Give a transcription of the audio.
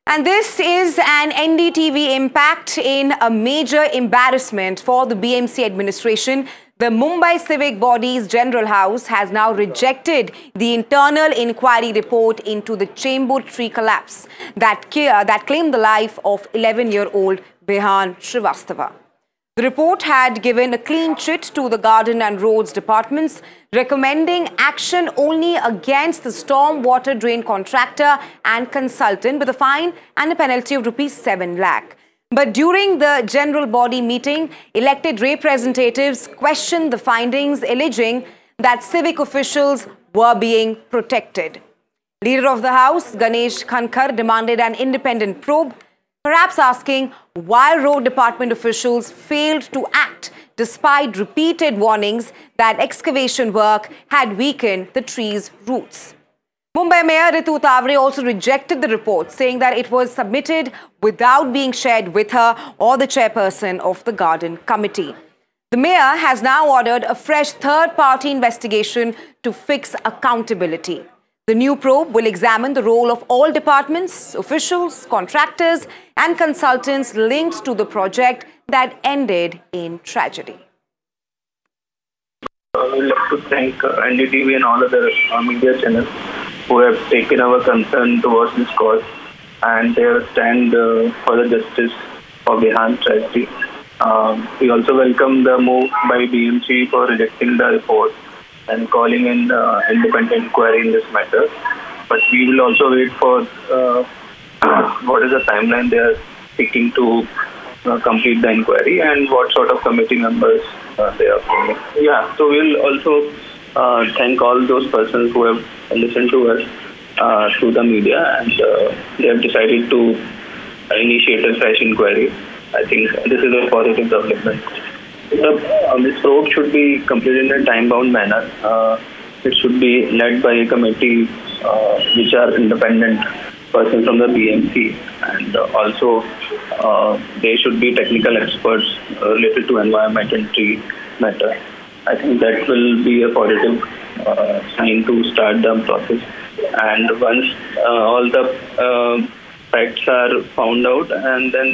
And this is an NDTV impact in a major embarrassment for the BMC administration. The Mumbai Civic Body's General House has now rejected the internal inquiry report into the Chembur tree collapse that claimed the life of 11-year-old Behan Srivastava. The report had given a clean chit to the Garden and Roads departments, recommending action only against the storm water drain contractor and consultant with a fine and a penalty of ₹7 lakh. But during the general body meeting, elected representatives questioned the findings, alleging that civic officials were being protected. Leader of the House, Ganesh Khankar, demanded an independent probe, perhaps asking why road department officials failed to act despite repeated warnings that excavation work had weakened the tree's roots. Mumbai Mayor Ritu Tavre also rejected the report, saying that it was submitted without being shared with her or the chairperson of the Garden Committee. The mayor has now ordered a fresh third-party investigation to fix accountability. The new probe will examine the role of all departments, officials, contractors and consultants linked to the project that ended in tragedy. We would like to thank NDTV and all other media channels who have taken our concern towards this cause and their stand for the justice for Behan tragedy. We also welcome the move by BMC for rejecting the report and calling in independent inquiry in this matter. But we will also wait for what is the timeline they are seeking to complete the inquiry and what sort of committee members they are forming. Yeah, so we'll also thank all those persons who have listened to us through the media and they have decided to initiate a fresh inquiry. I think this is a positive development. This probe should be completed in a time-bound manner. It should be led by a committee which are independent persons from the BMC, and also they should be technical experts related to environment and tree matter. I think that will be a positive sign to start the process. And once all the facts are found out, and then